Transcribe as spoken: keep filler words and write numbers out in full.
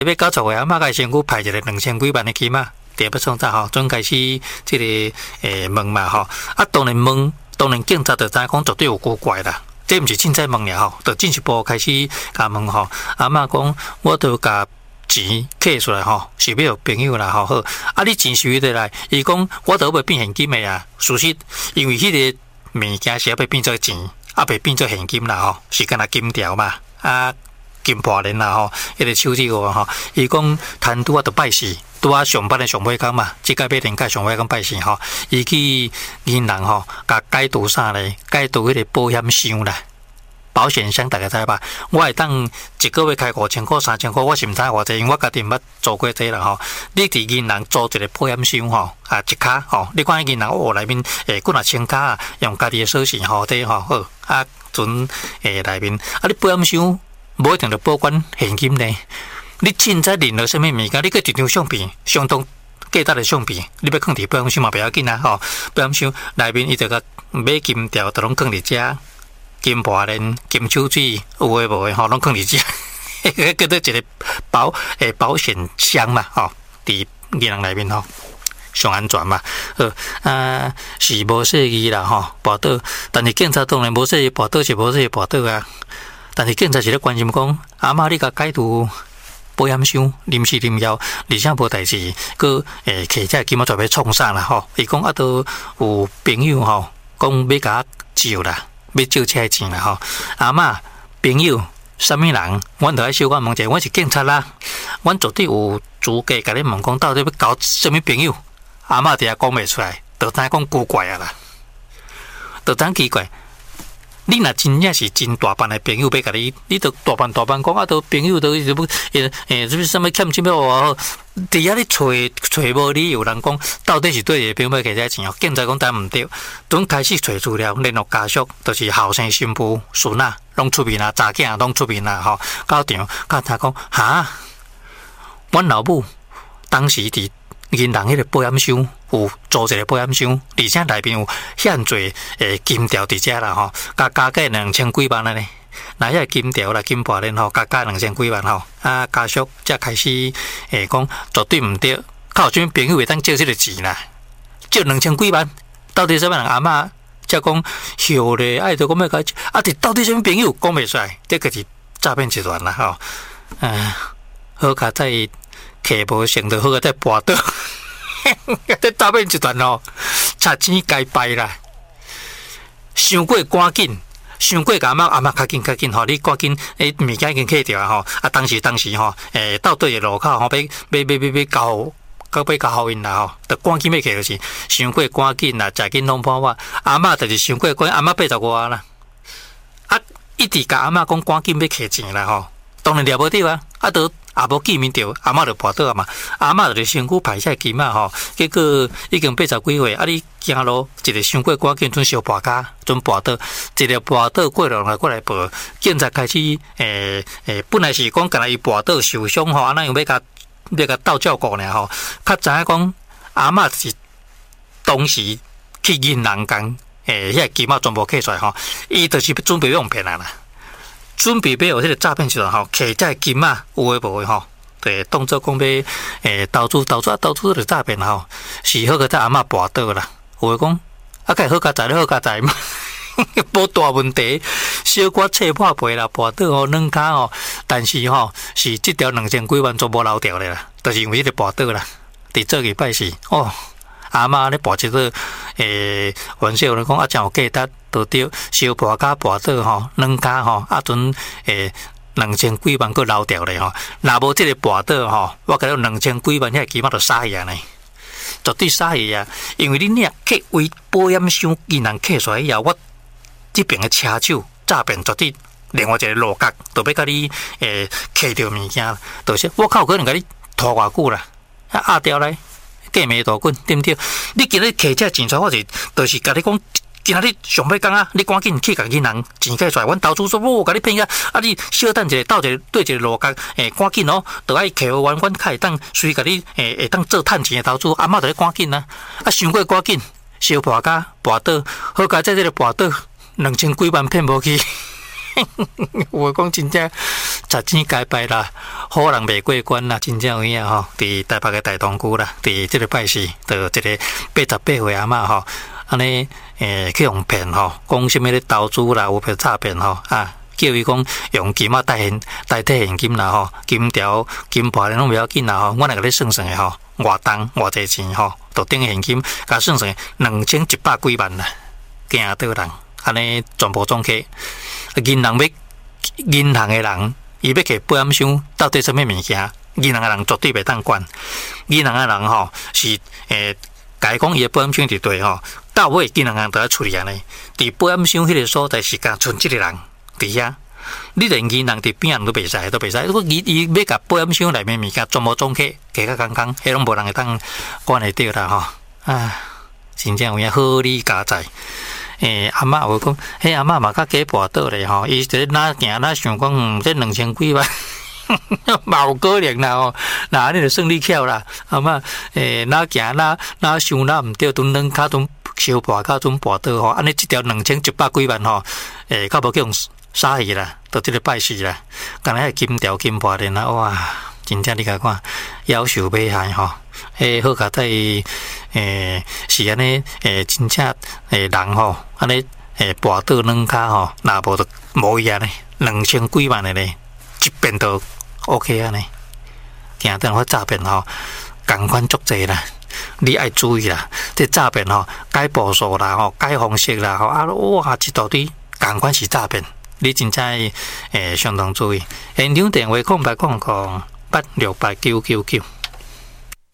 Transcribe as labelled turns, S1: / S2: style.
S1: 要九十岁阿嬷个身躯派一个两千几万的金啊，第要创啥吼？准开始即个诶问嘛吼，啊当然问，当然警察就知讲绝对有古怪啦。这毋是凊彩问尔吼，就进一步开始甲问吼。阿嬷讲，我都甲钱摕出来吼，是要朋友啦吼好。啊，你钱收得来？伊讲我都要变现金的啊。事实因为迄个物件是要变做钱，啊，袂变做现金啦吼，是干那金条嘛啊。金破链啦吼，迄个手指个吼，伊讲贪拄啊着拜四，拄啊上班的上尾工嘛，即个买电价上尾工拜四吼，伊去银行吼，甲解除啥咧？解除迄个保险箱啦，保险箱大家知吧？我会当一个月开五千块、三千块，我是毋知偌济，因为我家己毋捌做过这啦吼。你伫银行做一个保险箱吼，啊一卡吼，你看银行哦内面诶，几若千卡啊，用家己的锁匙吼，这吼好啊，存诶内面啊，你保险箱。无一定着保管现金呢。你凊彩任何什么物件，你摕一张相片，相当价值的相片，你要放伫保险箱嘛袂要紧啊吼。保险箱内面伊着甲买金条，都拢放伫遮，金破链、金手指，有诶无诶吼，拢放伫遮。迄叫做一个保诶保险箱嘛吼，伫银行内面吼。上安全嘛，呃啊是无说伊啦吼，跋倒，但是警察当然无说伊跋倒是无说伊跋倒啊。但是警察是咧关心讲，阿嬷你甲解除保险箱，临时临要，而且无代志，佮诶，摕这金仔准备创啥啦吼？伊讲啊，都有朋友吼，讲要甲借啦，要借车钱啦吼。阿嬷朋友什么人？阮着爱小可问者，阮是警察啦，阮绝对有资格甲你问讲，到底要交什么朋友？阿嬷伫遐讲袂出来，就知讲古怪啊啦，就知奇怪。你若真正是真大班的朋友，要甲你，你都大班大班讲啊，都朋友都是不诶诶，是不是什么欠钱要我？伫遐你找找无理由，人讲到底是对个朋友要摕这钱哦？警察讲答毋对，从开始找资料联络家属，就是后生新妇孙啊，拢出面啊，查囝拢出面啊，吼，到场甲他讲哈，阮老母当时伫银行迄个保险箱有做一个保险箱，而且内面有遐侪诶金条伫遮啦吼，加加计两千几万啊呢。那遐金条啦、金破链吼，加加两千几万吼，啊家属才开始诶讲绝对毋对，靠什么朋友会当借这个钱啦？借两千几万，到底什么人阿嬷才讲后咧？爱着讲要甲啊？伫到底什么朋友讲袂出来？这个是诈骗集团啦吼，嗯，好卡在。客无成就好个在跋倒，这诈骗集团吼，拆钱该败啦！伤过赶紧，伤过阿嬷阿嬷较紧较紧吼，你赶紧诶物件已经摕掉啊吼！啊，当时当时吼，诶到对个路口吼，要要要要要交交要交好因啦吼，就赶紧要摕就是，伤过赶紧啦，食紧拢破我。阿嬷就是伤过赶，阿嬷八十外啦，啊一直甲阿嬷讲赶紧要摕钱啦吼，当然了无对啊，啊都。也无见面着，阿嬷就跋倒啊嘛，阿嬷就身躯排晒金啊吼，结果已经八十几岁，啊你行路一个伤过赶紧，准小跋家，准跋倒，一个跋倒过来来过来报，警察开始诶诶，本来是讲干那伊跋倒受伤吼，啊那用要甲要甲斗照顾呢吼，较知影讲阿嬷是当时去银行讲诶，遐金仔全部摕出来吼，伊就是准备用骗啊啦。准备要有迄个诈骗集团吼，摕这金啊，有诶无诶吼，对，当作讲要诶投资投资啊，投资就诈骗吼，是好个在阿嬷跋倒啦。有诶讲啊，该好加财咧，好加财嘛，无大问题，小可切破皮啦，跋倒吼，软骹吼，但是吼是即条两千几万做无留掉咧啦，就是因为迄个跋倒啦，伫做个拜四哦。阿嬷咧跋一个诶，玩笑咧讲啊，真有价值，都对，小跋骹跋倒吼，软骹吼，啊阵诶两千几万个留掉咧吼，若无即个跋倒吼，我甲你两千几万遐金仔就撒去啊呢，绝对撒去啊！因为你若摕为保险箱银行摕出来以后，我这边的车手诈骗绝对另外一个路角，就要甲你诶摕到物件，就是我靠可能甲你拖偌久啦，啊压掉来。假面大滚，对毋对？你今日摕这钱出来，我是就是甲你讲，今仔日上尾讲啊，你赶紧去甲银行钱摕出来，阮投资说，我甲你骗啊，啊你小等一下，到一个对一个路角，诶，赶紧哦，就爱摕好完，阮较会当随甲你诶会当做趁钱的投资，阿嬷就咧赶紧啊，啊伤过赶紧，小跋家跋倒，好佳在这个跋倒两千几万骗无去。我讲真正十钱该拜啦，好人未过关啦，真正有影吼。伫台北嘅大同区啦，伫即个拜四，就一个八十八岁阿嬷吼，安尼诶去用骗吼，讲什么咧投资啦，有骗诈骗吼啊，叫伊讲用金啊代现代替现金啦吼，金条金盘拢袂要紧啦吼，我来甲你算算诶吼，偌重偌济钱吼，就顶现金，甲算算两千一百几万啦，惊倒人，安尼全部总起，银行要银行诶人。伊要摕保险箱到底什么物件？银行诶人绝对袂当管。银行诶人吼是诶，甲伊讲伊诶保险箱伫对吼，到尾银行人都要处理安尼。伫保险箱迄个所在是甲剩即个人伫遐，你连银行伫边人都袂使，都袂使。如果伊伊要甲保险箱内面物件全部总起，加甲刚刚，迄拢无人会当管会着啦吼。啊，真正有影好理家在。诶、欸，阿嬷有讲，迄阿嬷嘛较假跋倒咧吼，伊伫哪行哪想讲，嗯，这两千几万，嘛有可能啦吼，那安尼就算你巧啦，阿嬷，诶、欸，哪行哪哪想哪毋对，蹲两骹蹲小跋骹蹲跋倒吼，安尼一条两千一百几万吼，诶、欸，较无去用撒去啦，到即个拜四啦，干那金条金盘咧啦，哇，真正你甲看，夭寿买害吼。诶，好佳在诶是安尼诶，真正诶人吼，安尼诶跋倒两骹吼，若无就无伊安尼两千几万的咧，一遍都 OK 安尼。听等我诈骗吼，共款足济啦，你爱注意啦。这诈骗吼，改步数啦吼，改方式啦吼，啊哇一大堆，共款是诈骗，你真正诶相当注意。现场电话空白空空八六八九九九。